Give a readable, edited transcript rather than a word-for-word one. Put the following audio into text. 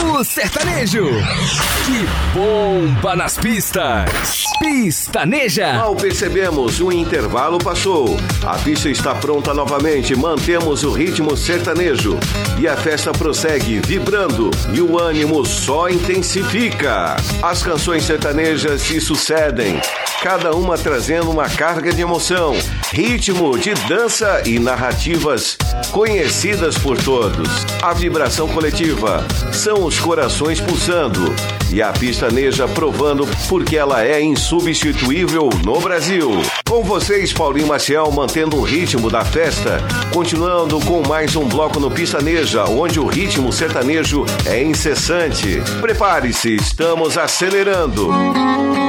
O sertanejo que bomba nas pistas. Pistaneja. Mal percebemos, o intervalo passou. A pista está pronta novamente, mantemos o ritmo sertanejo. E a festa prossegue vibrando e o ânimo só intensifica. As canções sertanejas se sucedem, cada uma trazendo uma carga de emoção, ritmo de dança e narrativas conhecidas por todos. A vibração coletiva são os corações pulsando e a pistaneja provando porque ela é insubstituível no Brasil. Com vocês, Paulinho Maciel, mantendo o ritmo da festa, continuando com mais um bloco no Pistaneja, onde o ritmo sertanejo é incessante. Prepare-se, estamos acelerando.